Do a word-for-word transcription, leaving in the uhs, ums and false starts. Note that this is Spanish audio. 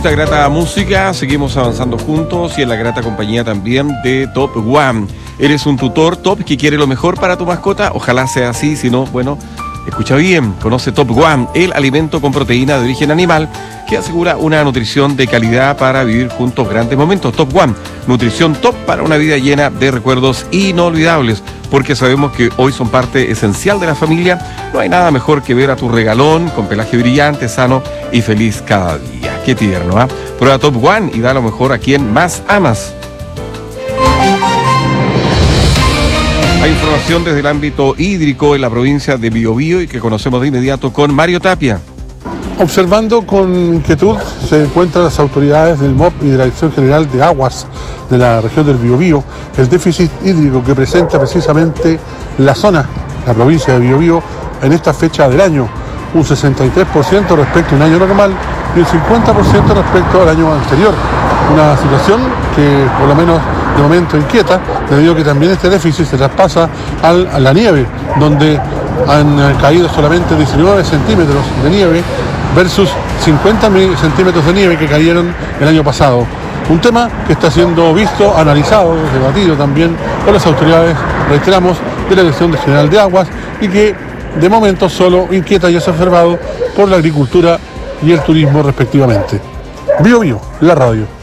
esta grata música seguimos avanzando juntos y en la grata compañía también de Top One. ¿Eres un tutor Top que quiere lo mejor para tu mascota? Ojalá sea así, si no, bueno, escucha bien, conoce Top One, el alimento con proteína de origen animal que asegura una nutrición de calidad para vivir juntos grandes momentos. Top One, nutrición top para una vida llena de recuerdos inolvidables, porque sabemos que hoy son parte esencial de la familia. No hay nada mejor que ver a tu regalón con pelaje brillante, sano y feliz cada día. Qué tierno, ¿ah? ¿eh? Prueba Top One y da lo mejor a quien más amas. Hay información desde el ámbito hídrico en la provincia de Biobío y que conocemos de inmediato con Mario Tapia. Observando con inquietud se encuentran las autoridades del M O P y de la Dirección General de Aguas de la región del Biobío el déficit hídrico que presenta precisamente la zona, la provincia de Biobío, en esta fecha del año. Un sesenta y tres por ciento respecto a un año normal y un cincuenta por ciento respecto al año anterior. Una situación que por lo menos de momento inquieta, debido a que también este déficit se traspasa al, a la nieve, donde han caído solamente diecinueve centímetros de nieve versus cincuenta centímetros de nieve que cayeron el año pasado. Un tema que está siendo visto, analizado, debatido también por las autoridades, reiteramos, de la Dirección General de Aguas y que de momento solo inquieta y es observado por la agricultura y el turismo respectivamente. Bio Bio, la radio.